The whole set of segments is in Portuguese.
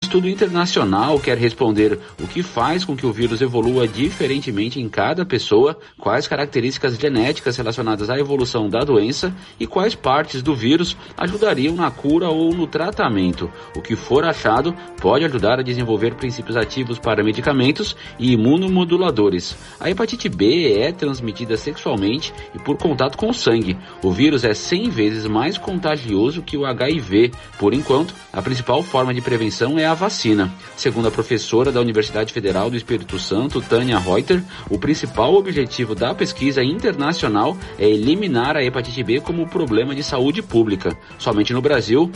estudo internacional quer responder o que faz com que o vírus evolua diferentemente em cada pessoa, quais características genéticas relacionadas à evolução da doença e quais partes do vírus ajudariam na cura ou no tratamento. O que for achado pode ajudar a desenvolver princípios ativos para medicamentos e imunomoduladores. A hepatite B é transmitida sexualmente e por contato com o sangue. O vírus é 100 vezes mais contagioso que o HIV. Por enquanto, a principal forma de prevenção é a vacina. Segundo a professora da Universidade Federal do Espírito Santo, Tânia Reuter, o principal objetivo da pesquisa internacional é eliminar a hepatite B como problema de saúde pública. Somente no Brasil,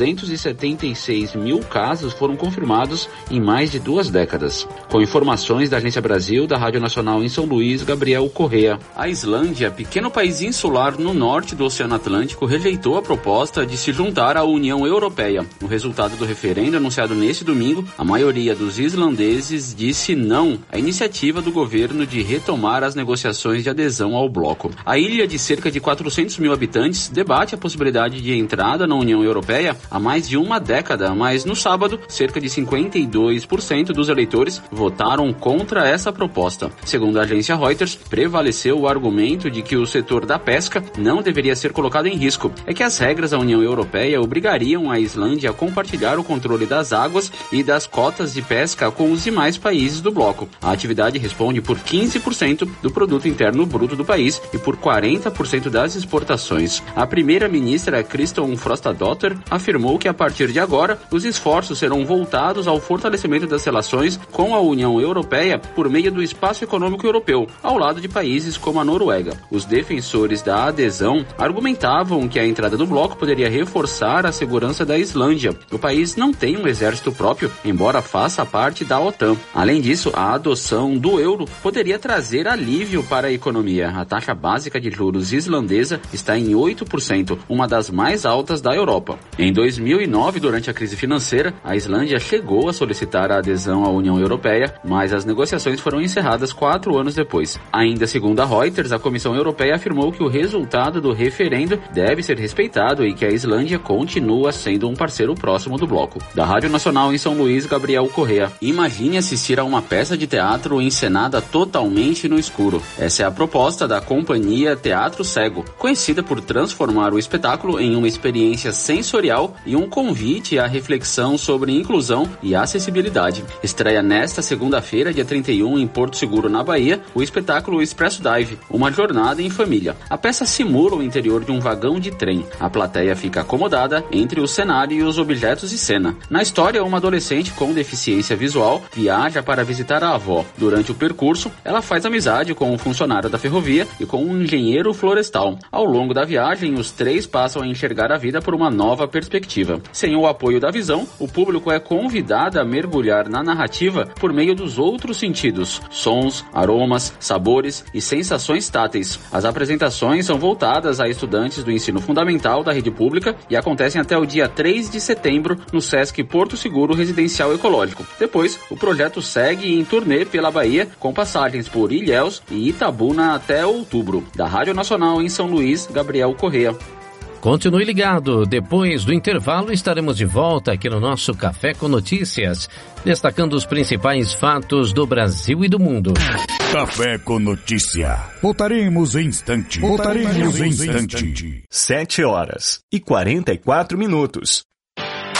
276 mil casos foram confirmados em mais de 2 décadas. Com informações da Agência Brasil, da Rádio Nacional em São Luís, Gabriel Correa. A Islândia, pequeno país insular no norte do Oceano Atlântico, rejeitou a proposta de se juntar à União Europeia. No resultado do referendo anunciado neste domingo, a maioria dos islandeses disse não à iniciativa do governo de retomar as negociações de adesão ao bloco. A ilha de cerca de 400 mil habitantes debate a possibilidade de entrada na União Europeia há mais de uma década, mas no sábado, cerca de 52% dos eleitores votaram contra essa proposta. Segundo a agência Reuters, prevaleceu o argumento de que o setor da pesca não deveria ser colocado em risco. É que as regras da União Europeia obrigariam a Islândia a compartilhar o controle das águas e das cotas de pesca com os demais países do bloco. A atividade responde por 15% do produto interno bruto do país e por 40% das exportações. A primeira-ministra Kristin Frostadóttir afirmou que a partir de agora, os esforços serão voltados ao fortalecimento das relações com a União Europeia por meio do Espaço Econômico Europeu, ao lado de países como a Noruega. Os defensores da adesão argumentavam que a entrada do bloco poderia reforçar a segurança da Islândia. O país não tem um exército próprio, embora faça parte da OTAN. Além disso, a adoção do euro poderia trazer alívio para a economia. A taxa básica de juros islandesa está em 8%, uma das mais altas da Europa. Em 2009, durante a crise financeira, a Islândia chegou a solicitar a adesão à União Europeia, mas as negociações foram encerradas 4 anos depois. Ainda segundo a Reuters, a Comissão Europeia afirmou que o resultado do referendo deve ser respeitado e que a Islândia continua sendo um parceiro próximo do bloco. Da Rádio Nacional em São Luís, Gabriel Correa. Imagine assistir a uma peça de teatro encenada totalmente no escuro. Essa é a proposta da companhia Teatro Cego, conhecida por transformar o espetáculo em uma experiência sensorial e um convite à reflexão sobre inclusão e acessibilidade. Estreia nesta segunda-feira, dia 31, em Porto Seguro, na Bahia, o espetáculo Expresso Dive, uma jornada em família. A peça simula o interior de um vagão de trem. A plateia fica acomodada entre o cenário e os objetos de cena. Na história, uma adolescente com deficiência visual viaja para visitar a avó. Durante o percurso, ela faz amizade com um funcionário da ferrovia e com um engenheiro florestal. Ao longo da viagem, os 3 passam a enxergar a vida por uma nova perspectiva. Sem o apoio da visão, o público é convidado a mergulhar na narrativa por meio dos outros sentidos: sons, aromas, sabores e sensações táteis. As apresentações são voltadas a estudantes do ensino fundamental da rede pública e acontecem até o dia 3 de setembro no Sesc Porto Seguro Residencial Ecológico. Depois, o projeto segue em turnê pela Bahia, com passagens por Ilhéus e Itabuna até outubro. Da Rádio Nacional em São Luís, Gabriel Correa. Continue ligado. Depois do intervalo estaremos de volta aqui no nosso Café com Notícias, destacando os principais fatos do Brasil e do mundo. Café com Notícia. Voltaremos em instante. 7h44.